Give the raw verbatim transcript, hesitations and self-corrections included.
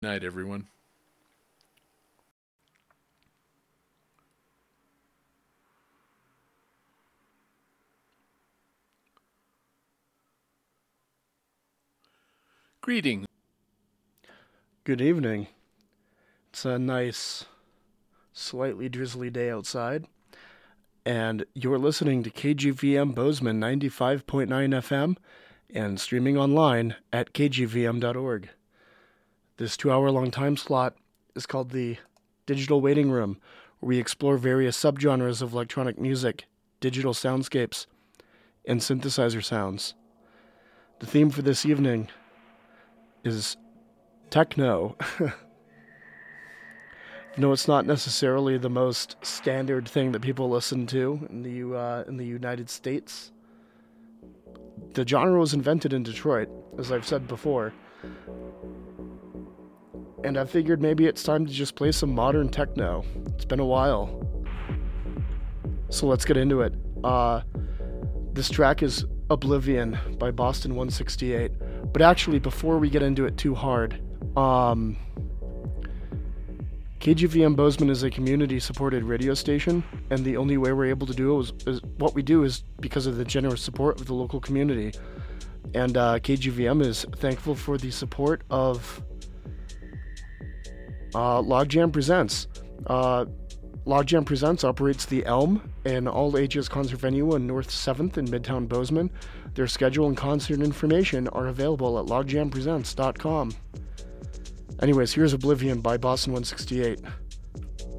Night, everyone. Greetings. Good evening. It's a nice, slightly drizzly day outside, and you're listening to K G V M Bozeman ninety-five point nine F M and streaming online at k g v m dot org. This two-hour-long time slot is called the Digital Waiting Room, where we explore various subgenres of electronic music, digital soundscapes, and synthesizer sounds. The theme for this evening is techno. No, it's not necessarily the most standard thing that people listen to in the uh, in the United States. The genre was invented in Detroit, as I've said before, and I figured maybe it's time to just play some modern techno. It's been a while, so let's get into it. Uh, this track is Oblivion by Boston one sixty-eight, but actually, before we get into it too hard, um... K G V M Bozeman is a community-supported radio station, and the only way we're able to do it is, is what we do is because of the generous support of the local community. And uh, K G V M is thankful for the support of uh, Logjam Presents. Uh, Logjam Presents operates the Elm, an all-ages concert venue on North seventh in Midtown Bozeman. Their schedule and concert information are available at logjam presents dot com. Anyways, here's Oblivion by Boston one sixty-eight.